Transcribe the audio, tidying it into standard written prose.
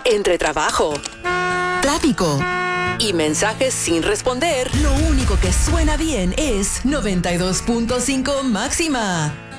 Entre trabajo, tráfico y mensajes sin responder, lo único que suena bien es 92.5 máxima.